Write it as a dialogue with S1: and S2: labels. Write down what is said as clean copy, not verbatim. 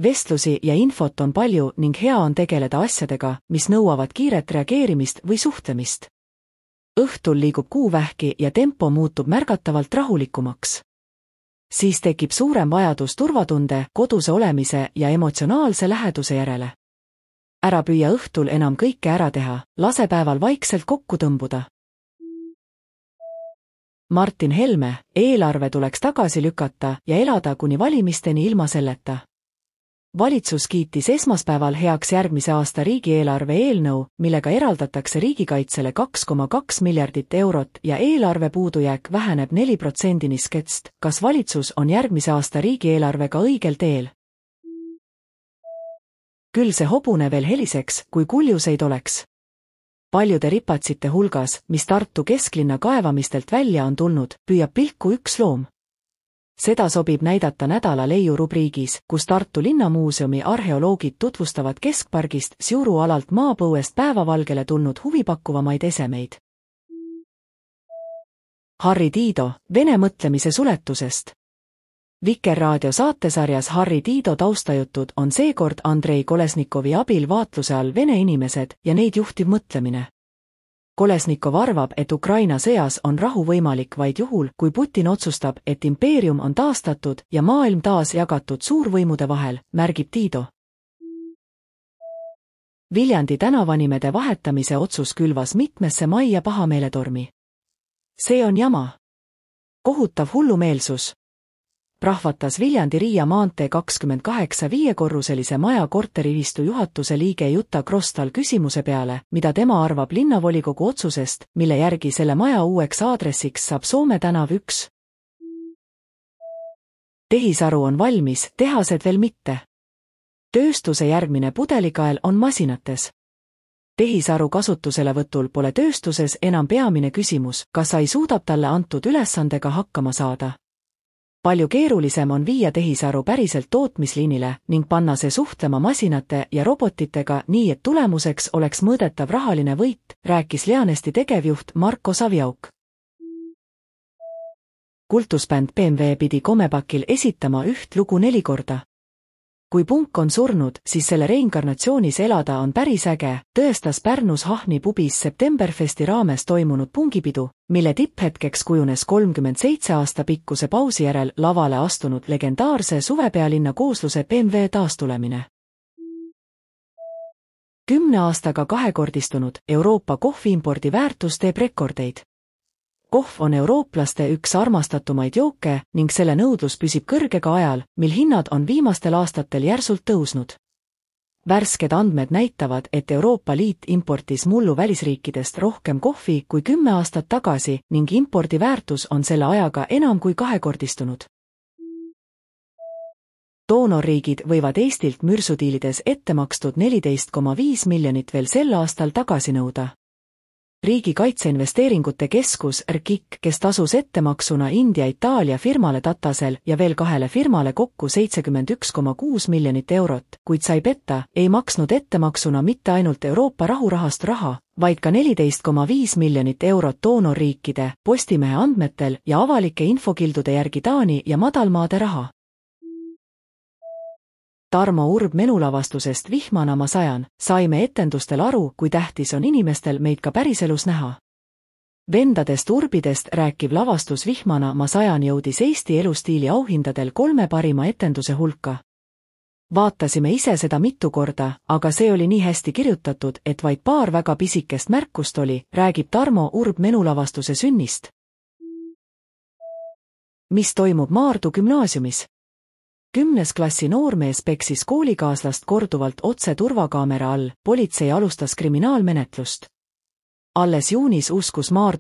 S1: Vestlusi ja infot on palju ning hea on tegeleda asjadega, mis nõuavad kiiret reageerimist või suhtlemist. Õhtul liigub kuuvähki ja tempo muutub märgatavalt rahulikumaks. Siis tekib suurem vajadus turvatunde, koduse olemise ja emotsionaalse läheduse järele. Ära püüa õhtul enam kõike ära teha, lase päeval vaikselt kokku tõmbuda. Martin Helme, eelarve tuleks tagasi lükata ja elada kuni valimisteni ilma selleta. Valitsus kiitis esmaspäeval heaks järgmise aasta riigieelarve eelnõu, millega eraldatakse riigikaitsele 2,2 miljardit eurot ja eelarve puudujääk väheneb 4%-ni sketst. Kas valitsus on järgmise aasta riigieelarvega õigel teel? Küll see hobune veel heliseks, kui kuljuseid oleks. Paljude ripatsite hulgas, mis Tartu kesklinna kaevamistelt välja on tulnud, püüab pilku üks loom. Seda sobib näidata nädala leiu rubriigis, kus Tartu linnamuuseumi arheoloogid tutvustavad keskpargist Siuru alalt maapõuest päevavalgele tulnud huvipakkuvamaid esemeid. Harri Tiido, Vene mõtlemise suletusest. Vikerraadio saatesarjas Harri Tiido taustajutud on seekord Andrei Kolesnikovi abil vaatluse all vene inimesed ja neid juhtiv mõtlemine. Kolesnikov arvab, et Ukraina sõjas on rahu võimalik vaid juhul, kui Putin otsustab, et impeerium on taastatud ja maailm taas jagatud suurvõimude vahel, märgib Tiido. Viljandi tänavanimede vahetamise otsus külvas mitmesse majja pahameeletormi. See on jama. Kohutav hullumeelsus. Prahvatas Viljandi Riia maantee 28 viiekorruselise maja korterivistu juhatuse liige Jutta Krostal küsimuse peale, mida tema arvab linnavolikogu otsusest, mille järgi selle maja uueks aadressiks saab Soome tänav 1. Tehisaru on valmis, tehased veel mitte. Tööstuse järgmine pudelikael on masinates. Tehisaru kasutuselevõtul pole tööstuses enam peamine küsimus, kas AI suudab talle antud ülesandega hakkama saada. Palju keerulisem on viia tehisaru päriselt tootmisliinile ning panna see suhtlema masinate ja robotitega nii, et tulemuseks oleks mõõdetav rahaline võit, rääkis Leanesti tegevjuht Marko Savjauk. Kultusbänd BMW pidi Komepakil esitama üht lugu 4 korda. Kui punk on surnud, siis selle reinkarnatsioonis elada on päris äge, tõestas Pärnus Hahni pubis Septemberfesti raames toimunud pungipidu, mille tipphetkeks kujunes 37 aasta pikkuse pausi järel lavale astunud legendaarse suvepealinna koosluse BMW taastulemine. 10 aastaga kahekordistunud Euroopa kohviimpordi väärtus teeb rekordeid. Kohv on eurooplaste üks armastatumaid jooke ning selle nõudlus püsib kõrge ka ajal, mil hinnad on viimastel aastatel järsult tõusnud. Värsked andmed näitavad, et Euroopa Liit importis mullu välisriikidest rohkem kohvi kui 10 aastat tagasi ning impordi väärtus on selle ajaga enam kui kahekordistunud. Doonorriigid võivad Eestilt mürsudiilides ette makstud 14,5 miljonit veel sel aastal tagasi nõuda. Riigi kaitseinvesteeringute keskus RKIK, kes tasus ettemaksuna India-Itaalia firmale Tatasel ja veel 2 firmale kokku 71,6 miljonit eurot, kuid sai petta, ei maksnud ettemaksuna mitte ainult Euroopa rahurahastu raha, vaid ka 14,5 miljonit eurot doonorriikide, Postimehe andmetel ja avalike infokildude järgi Taani ja Madalmaade raha. Tarmo Urb menulavastusest Vihmana ma sajan, saime etendustel aru, kui tähtis on inimestel meid ka päriselus näha. Vendadest Urbidest rääkiv lavastus Vihmana ma sajan jõudis Eesti elustiili auhindadel 3 parima etenduse hulka. Vaatasime ise seda mitu korda, aga see oli nii hästi kirjutatud, et vaid paar väga pisikest märkust oli, räägib Tarmo Urb menulavastuse sünnist. Mis toimub Maardu gümnaasiumis? 10. klassi noormees peksis koolikaaslast korduvalt otse turvakaamera all, politsei alustas kriminaalmenetlust. Alles juunis uskus Maardu